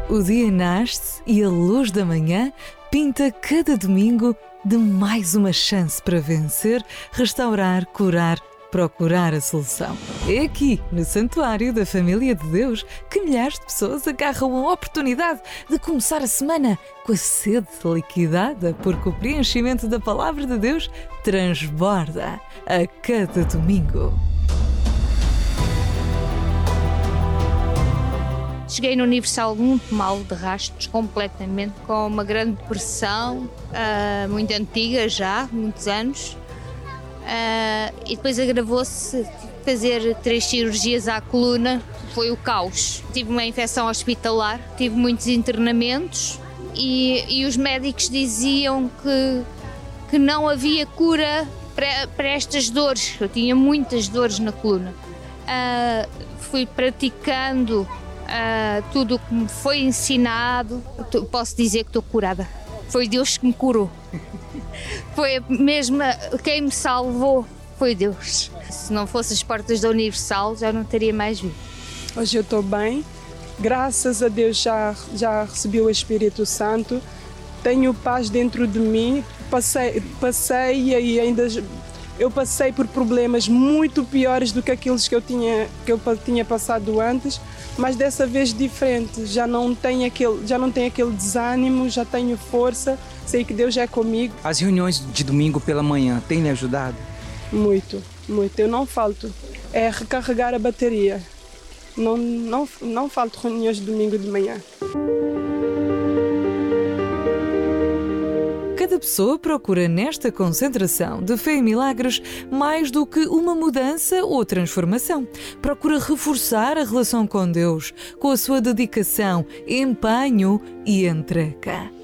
O dia nasce e a luz da manhã pinta cada domingo de mais uma chance para vencer, restaurar, curar, procurar a solução. É aqui, no Santuário da Família de Deus, que milhares de pessoas agarram a oportunidade de começar a semana com a sede liquidada, porque o preenchimento da Palavra de Deus transborda a cada domingo. Cheguei no Universal muito mal de rastros, completamente, com uma grande depressão, muito antiga já, muitos anos. E depois agravou-se, fazer 3 cirurgias à coluna, foi o caos. Tive uma infecção hospitalar, tive muitos internamentos e os médicos diziam que não havia cura para estas dores. Eu tinha muitas dores na coluna. Fui praticando tudo o que me foi ensinado. Posso dizer que estou curada. Foi Deus que me curou. Foi mesmo quem me salvou, foi Deus. Se não fosse as portas da Universal, já não teria mais vida. Hoje eu estou bem, graças a Deus já recebi o Espírito Santo, tenho paz dentro de mim, passei e ainda eu passei por problemas muito piores do que aqueles que eu tinha passado antes, mas dessa vez diferente, já não tenho aquele desânimo, já tenho força, sei que Deus é comigo. As reuniões de domingo pela manhã têm lhe ajudado? Muito, muito, eu não falto, é recarregar a bateria, não falto reuniões de domingo de manhã. Cada pessoa procura nesta concentração de fé e milagres mais do que uma mudança ou transformação. Procura reforçar a relação com Deus, com a sua dedicação, empenho e entrega.